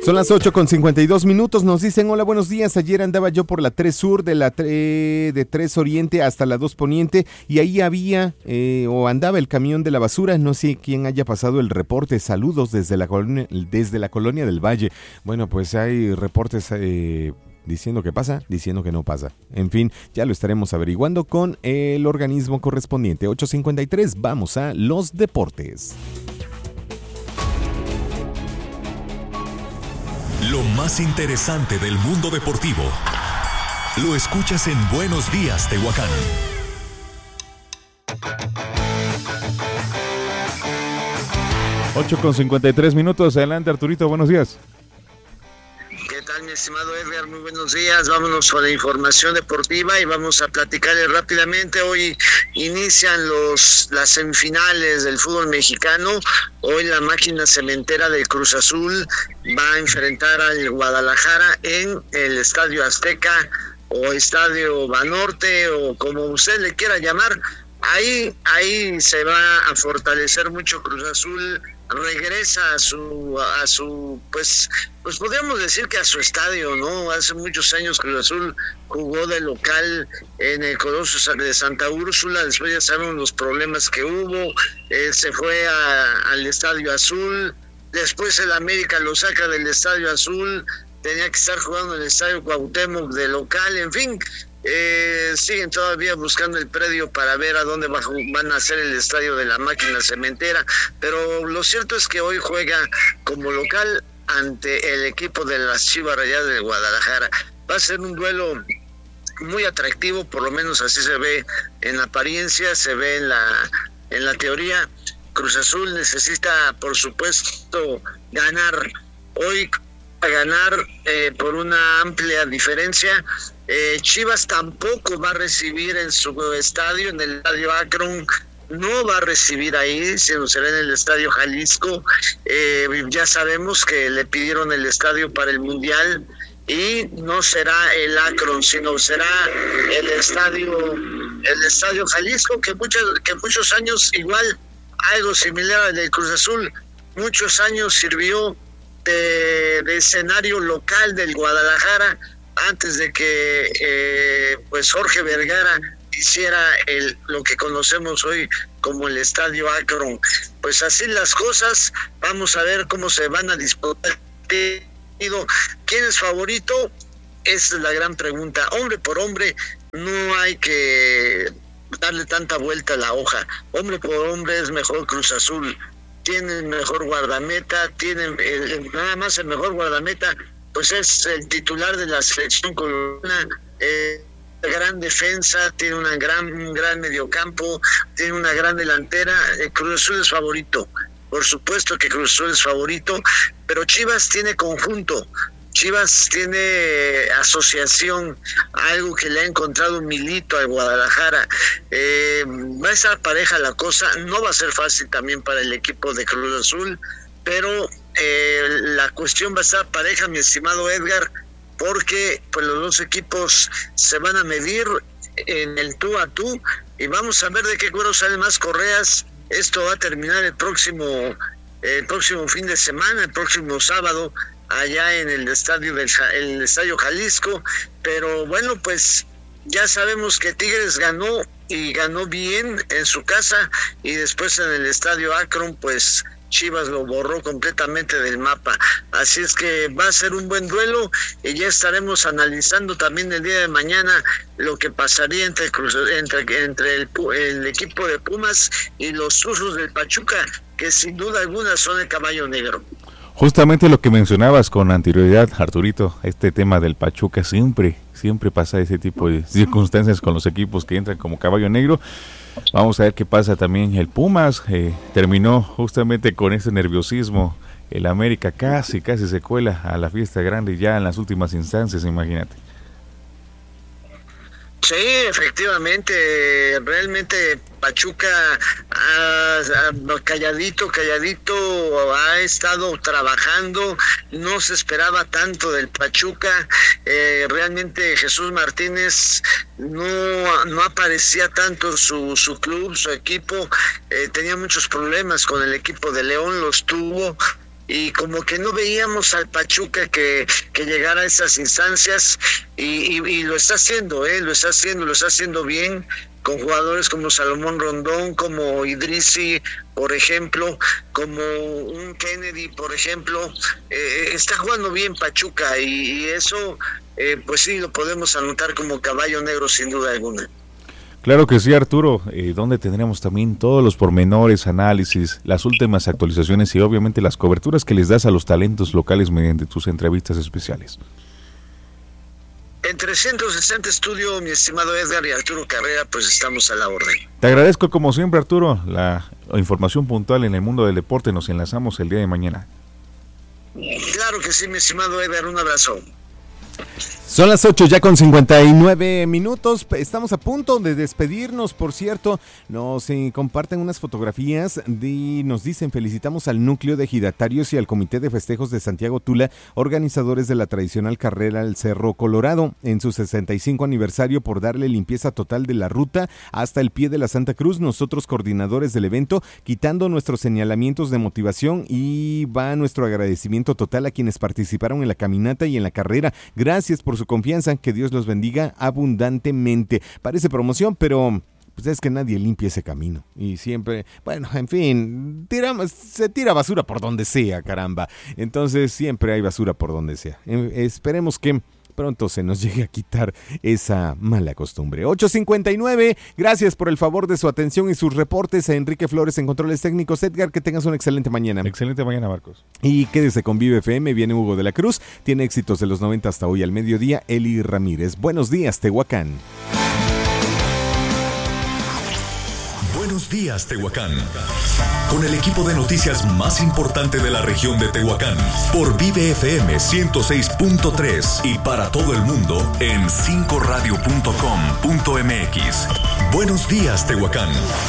Son las 8:52. Nos dicen, hola, buenos días. Ayer andaba yo por la 3 Sur, de 3 Oriente hasta la 2 Poniente, y ahí había, o andaba el camión de la basura. No sé quién haya pasado el reporte. Saludos desde la colonia del Valle. Bueno, pues hay reportes diciendo que pasa, diciendo que no pasa. En fin, ya lo estaremos averiguando con el organismo correspondiente. 8:53, vamos a los deportes. Lo más interesante del mundo deportivo lo escuchas en Buenos Días, Tehuacán. Ocho con 53 minutos. Adelante, Arturito, buenos días. ¿Qué tal, mi estimado Edgar? Muy buenos días. Vámonos con la información deportiva y vamos a platicarles rápidamente. Hoy inician las semifinales del fútbol mexicano. Hoy la máquina cementera del Cruz Azul va a enfrentar al Guadalajara en el Estadio Azteca o Estadio Banorte o como usted le quiera llamar. Ahí se va a fortalecer mucho Cruz Azul. Regresa a su pues podríamos decir que a su estadio, ¿no? Hace muchos años Cruz Azul jugó de local en el Coloso de Santa Úrsula. Después ya sabemos los problemas que hubo. Se fue al Estadio Azul. Después el América lo saca del Estadio Azul. Tenía que estar jugando en el Estadio Cuauhtémoc de local. En fin, siguen todavía buscando el predio para ver a dónde van a hacer el estadio de la máquina cementera, pero lo cierto es que hoy juega como local ante el equipo de las Chivas Rayadas de Guadalajara. Va a ser un duelo muy atractivo, por lo menos así se ve en apariencia, se ve en la teoría. Cruz Azul necesita, por supuesto, ganar hoy, a ganar por una amplia diferencia. Chivas tampoco va a recibir en su estadio, en el Estadio Akron, no va a recibir ahí, sino será en el Estadio Jalisco. Ya sabemos que le pidieron el estadio para el Mundial y no será el Akron, sino será el Estadio Jalisco, que muchos años, igual, algo similar al del Cruz Azul, muchos años sirvió de escenario local del Guadalajara antes de que pues Jorge Vergara hiciera lo que conocemos hoy como el Estadio Akron. Pues así las cosas, vamos a ver cómo se van a disputar. ¿Quién es favorito? Esa es la gran pregunta. Hombre por hombre, no hay que darle tanta vuelta a la hoja. Hombre por hombre es mejor Cruz Azul. Tiene el mejor guardameta, nada más el mejor guardameta, pues es el titular de la selección colombiana, gran defensa, tiene un gran mediocampo, tiene una gran delantera. Cruz Azul es favorito, por supuesto que Cruz Azul es favorito, pero Chivas tiene conjunto, Chivas tiene asociación, algo que le ha encontrado Milito al Guadalajara. Va a estar pareja la cosa, no va a ser fácil también para el equipo de Cruz Azul, pero la cuestión va a estar pareja, mi estimado Edgar, porque pues los dos equipos se van a medir en el tú a tú y vamos a ver de qué cuero salen más correas. Esto va a terminar el próximo fin de semana, el próximo sábado, allá en el estadio Jalisco. Pero bueno, pues ya sabemos que Tigres ganó y ganó bien en su casa, y después en el Estadio Akron pues Chivas lo borró completamente del mapa. Así es que va a ser un buen duelo y ya estaremos analizando también el día de mañana lo que pasaría entre el equipo de Pumas y los Tuzos del Pachuca, que sin duda alguna son el caballo negro. Justamente lo que mencionabas con anterioridad, Arturito, este tema del Pachuca, siempre pasa ese tipo de circunstancias con los equipos que entran como caballo negro. Vamos a ver qué pasa también. El Pumas terminó justamente con ese nerviosismo. El América casi se cuela a la fiesta grande ya en las últimas instancias, imagínate. Sí, efectivamente, realmente Pachuca calladito ha estado trabajando, no se esperaba tanto del Pachuca. Realmente Jesús Martínez no aparecía tanto su club, su equipo, tenía muchos problemas con el equipo de León, los tuvo, y como que no veíamos al Pachuca que llegara a esas instancias, y lo está haciendo, lo está haciendo bien, con jugadores como Salomón Rondón, como Idrissi, por ejemplo, como un Kennedy, por ejemplo. Está jugando bien Pachuca, y eso pues sí lo podemos anotar como caballo negro sin duda alguna. Claro que sí, Arturo, donde tendremos también todos los pormenores, análisis, las últimas actualizaciones y obviamente las coberturas que les das a los talentos locales mediante tus entrevistas especiales. En 360 Estudio, mi estimado Edgar y Arturo Carrera, pues estamos a la orden. Te agradezco como siempre, Arturo, la información puntual en el mundo del deporte. Nos enlazamos el día de mañana. Claro que sí, mi estimado Edgar, un abrazo. Son las 8 ya con 59 minutos, estamos a punto de despedirnos, por cierto, nos comparten unas fotografías y nos dicen: felicitamos al núcleo de ejidatarios y al comité de festejos de Santiago Tula, organizadores de la tradicional carrera al Cerro Colorado, en su 65 aniversario por darle limpieza total de la ruta hasta el pie de la Santa Cruz. Nosotros, coordinadores del evento, quitando nuestros señalamientos de motivación, y va nuestro agradecimiento total a quienes participaron en la caminata y en la carrera. Gracias por su confianza, que Dios los bendiga abundantemente. Parece promoción, pero pues es que nadie limpia ese camino. Y siempre, bueno, en fin, se tira basura por donde sea, caramba. Entonces siempre hay basura por donde sea. Esperemos que pronto se nos llegue a quitar esa mala costumbre. 8:59, gracias por el favor de su atención y sus reportes a Enrique Flores en Controles Técnicos. Edgar, que tengas una excelente mañana. Excelente mañana, Marcos. Y quédese con Vive FM, viene Hugo de la Cruz, tiene éxitos de los 90 hasta hoy al mediodía, Eli Ramírez. Buenos días, Tehuacán. Buenos días, Tehuacán. Con el equipo de noticias más importante de la región de Tehuacán, por Vive FM 106.3 y para todo el mundo en 5radio.com.mx. Buenos días, Tehuacán.